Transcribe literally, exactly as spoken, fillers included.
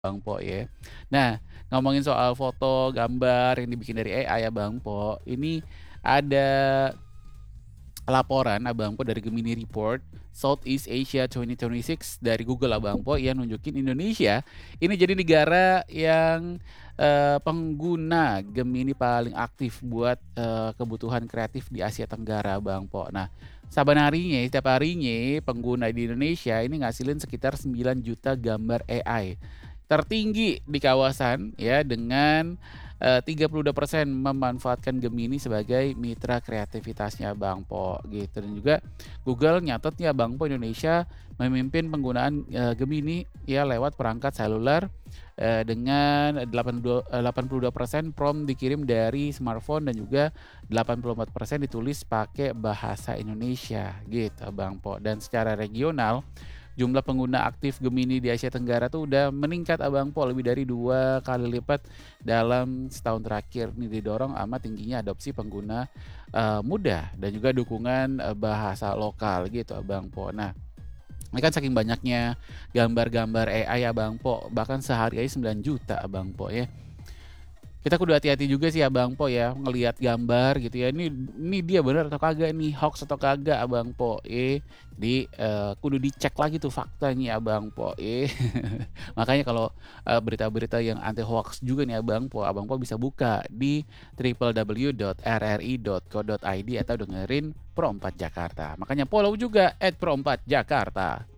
Bang Po ya. Nah, ngomongin soal foto, gambar yang dibikin dari A I ya Bang Po, ini ada laporan Abang Po dari Gemini Report Southeast Asia dua ribu dua puluh enam dari Google Abang Po yang nunjukin Indonesia ini jadi negara yang eh, pengguna Gemini paling aktif buat eh, kebutuhan kreatif di Asia Tenggara Bang Po. Nah, saban harinya, setiap harinya pengguna di Indonesia ini ngasilin sekitar sembilan juta gambar A I. Tertinggi di kawasan ya dengan eh, tiga puluh dua persen memanfaatkan Gemini sebagai mitra kreativitasnya Bang Po gitu. Dan juga Google nyatet ya Bang Po Indonesia memimpin penggunaan eh, Gemini ya lewat perangkat seluler eh, dengan delapan puluh dua, eh, delapan puluh dua persen prompt dikirim dari smartphone dan juga delapan puluh empat persen ditulis pakai bahasa Indonesia gitu Bang Po. Dan secara regional jumlah pengguna aktif Gemini di Asia Tenggara tuh udah meningkat Abang Po lebih dari dua kali lipat dalam setahun terakhir. Ini didorong sama tingginya adopsi pengguna eh, muda dan juga dukungan eh, bahasa lokal gitu Abang Po. Nah, ini kan saking banyaknya gambar-gambar A I Abang Po, bahkan sehari aja sembilan juta Abang Po ya. Kita kudu hati-hati juga sih Abang Po ya, ngelihat gambar gitu ya. Ini ini dia bener atau kagak nih, hoax atau kagak Abang Po. Eh, di eh, kudu dicek lagi tuh faktanya Abang Po. Eh. Makanya kalau eh, berita-berita yang anti hoax juga nih Abang Po, Abang Po bisa buka di w w w dot r r i dot co dot i d atau dengerin Pro empat Jakarta. Makanya follow juga at Pro empat Jakarta.